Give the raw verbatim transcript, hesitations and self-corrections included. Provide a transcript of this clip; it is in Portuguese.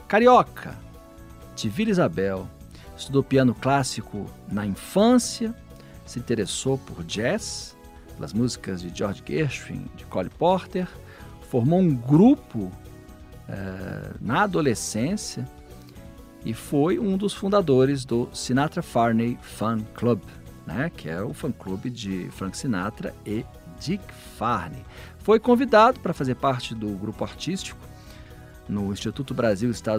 Carioca, de Vila Isabel. Estudou piano clássico na infância, se interessou por jazz, pelas músicas de George Gershwin, de Cole Porter, formou um grupo eh, na adolescência e foi um dos fundadores do Sinatra Farney Fan Club, né, que é o fã-clube de Frank Sinatra e Dick Farney. Foi convidado para fazer parte do grupo artístico no Instituto Brasil Estados